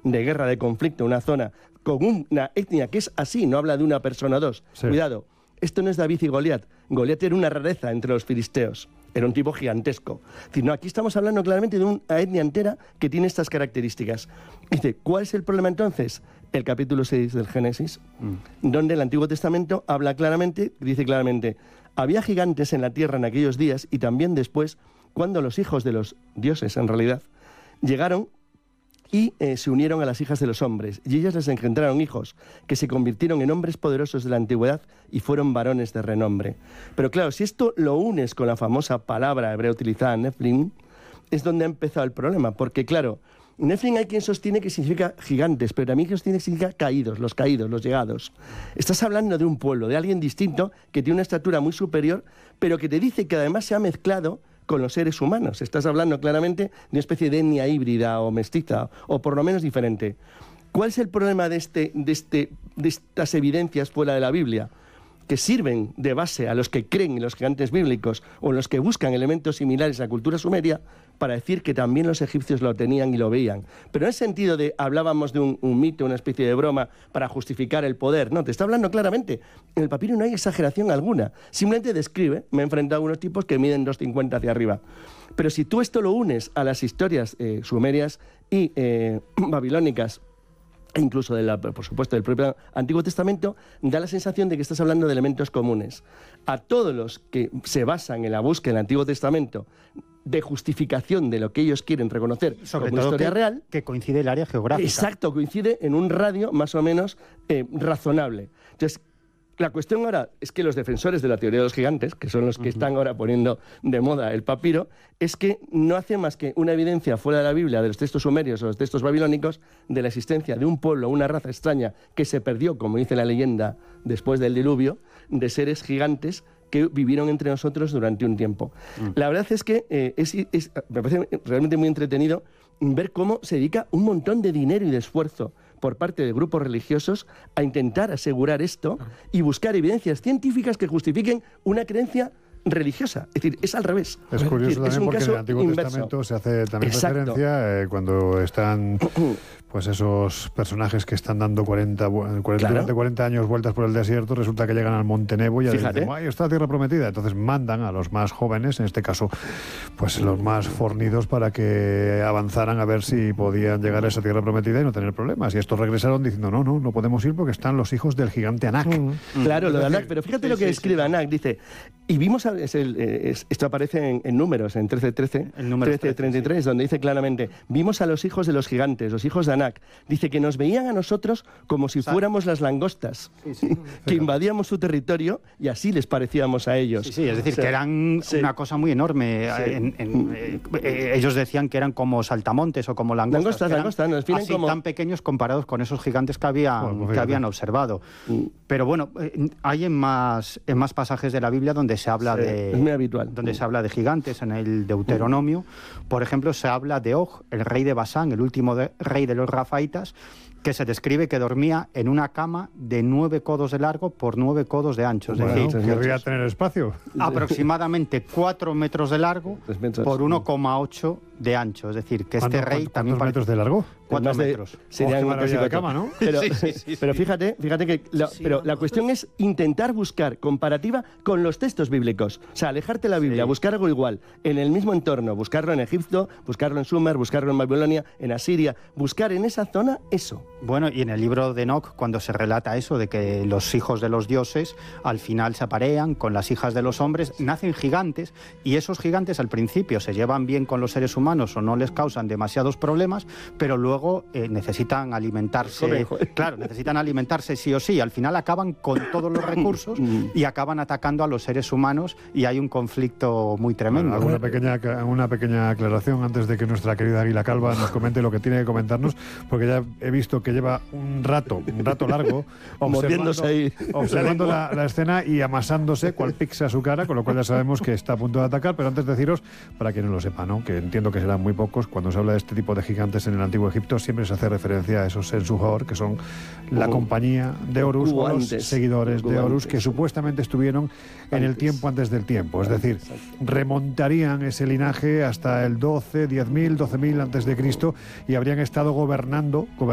de guerra, de conflicto, una zona con una etnia que es así, no habla de una persona o dos. Sí. Cuidado, esto no es David y Goliat. Goliat era una rareza entre los filisteos. Era un tipo gigantesco. Es decir, no, aquí estamos hablando claramente de una etnia entera que tiene estas características. Dice, ¿cuál es el problema entonces? El capítulo 6 del Génesis, donde el Antiguo Testamento habla claramente, dice claramente, había gigantes en la tierra en aquellos días y también después, cuando los hijos de los dioses, en realidad, llegaron y se unieron a las hijas de los hombres, y ellas les engendraron hijos, que se convirtieron en hombres poderosos de la antigüedad y fueron varones de renombre. Pero claro, si esto lo unes con la famosa palabra hebrea utilizada, Nephilim, es donde ha empezado el problema, porque claro, Nephilim hay quien sostiene que significa gigantes, pero también que sostiene que significa caídos, los llegados. Estás hablando de un pueblo, de alguien distinto, que tiene una estatura muy superior, pero que te dice que además se ha mezclado con los seres humanos. Estás hablando claramente de una especie de etnia híbrida o mestiza, o por lo menos diferente. ¿Cuál es el problema de estas evidencias fuera de la Biblia? Que sirven de base a los que creen en los gigantes bíblicos o los que buscan elementos similares a la cultura sumeria para decir que también los egipcios lo tenían y lo veían. Pero en el sentido de, hablábamos de un mito, una especie de broma para justificar el poder. No, te está hablando claramente. En el papiro no hay exageración alguna. Simplemente describe, me he enfrentado a unos tipos que miden 2,50 hacia arriba. Pero si tú esto lo unes a las historias sumerias y babilónicas, e incluso, por supuesto, del propio Antiguo Testamento, da la sensación de que estás hablando de elementos comunes. A todos los que se basan en la búsqueda en el Antiguo Testamento de justificación de lo que ellos quieren reconocer sobre como todo historia real... que coincide el área geográfica. Exacto, coincide en un radio más o menos razonable. Entonces, la cuestión ahora es que los defensores de la teoría de los gigantes, que son los que están ahora poniendo de moda el papiro, es que no hace más que una evidencia fuera de la Biblia, de los textos sumerios o los textos babilónicos, de la existencia de un pueblo, una raza extraña que se perdió, como dice la leyenda, después del diluvio, de seres gigantes que vivieron entre nosotros durante un tiempo. La verdad es que me parece realmente muy entretenido ver cómo se dedica un montón de dinero y de esfuerzo por parte de grupos religiosos a intentar asegurar esto y buscar evidencias científicas que justifiquen una creencia religiosa. Es decir, es al revés. Es curioso es también porque en el Antiguo inverso. Testamento se hace también Exacto. referencia cuando están pues esos personajes que están dando durante 40 años vueltas por el desierto, resulta que llegan al Monte Nebo y dicen, ¡ay, está la tierra prometida! Entonces mandan a los más jóvenes, en este caso, pues los más fornidos, para que avanzaran a ver si podían llegar a esa tierra prometida y no tener problemas. Y estos regresaron diciendo, no podemos ir porque están los hijos del gigante Anak. Claro, lo de Anak, pero fíjate lo que escribe Anak, dice, y vimos, esto aparece en números, en 13:33, donde dice claramente, vimos a los hijos de los gigantes, los hijos de Anak. Dice que nos veían a nosotros como si fuéramos las langostas, que invadíamos su territorio y así les parecíamos a ellos. Sí, es decir, que eran una cosa muy enorme. Ellos decían que eran como saltamontes o como langostas. Langostas, nos definen así como... tan pequeños comparados con esos gigantes que habían observado. Pero bueno, hay en más pasajes de la Biblia donde se habla es muy habitual. donde se habla de gigantes. En el Deuteronomio, por ejemplo, se habla de Og, el rey de Basán, el último rey de los Rafaitas, que se describe que dormía en una cama de 9 codos de largo por 9 codos de ancho. Es decir, querría tener espacio. Aproximadamente 4 metros de largo por 1,8 de ancho. Es decir, que este rey también... ¿Cuántos metros de largo? 4 metros. Sería una maravilla de cama, ¿no? Pero fíjate que la cuestión es intentar buscar comparativa con los textos bíblicos. O sea, alejarte de la Biblia, buscar algo igual, en el mismo entorno, buscarlo en Egipto, buscarlo en Sumer, buscarlo en Babilonia, en Asiria, buscar en esa zona eso. Bueno, y en el libro de Enoc, cuando se relata eso, de que los hijos de los dioses al final se aparean con las hijas de los hombres, nacen gigantes, y esos gigantes al principio se llevan bien con los seres humanos o no les causan demasiados problemas, pero luego necesitan alimentarse. Claro, necesitan alimentarse sí o sí. Al final acaban con todos los recursos y acaban atacando a los seres humanos y hay un conflicto muy tremendo. Bueno, una pequeña aclaración antes de que nuestra querida Águila Calva nos comente lo que tiene que comentarnos, porque ya he visto que lleva un rato largo observando la escena y amasándose cual pizza a su cara, con lo cual ya sabemos que está a punto de atacar. Pero antes deciros, para quien no lo sepa, ¿no?, que entiendo que serán muy pocos, cuando se habla de este tipo de gigantes en el Antiguo Egipto siempre se hace referencia a esos Sensuhor, que son la compañía de Horus o los seguidores de Horus, que supuestamente estuvieron en el tiempo antes del tiempo. Es decir, remontarían ese linaje hasta el 10.000, 12.000 antes de Cristo y habrían estado gobernando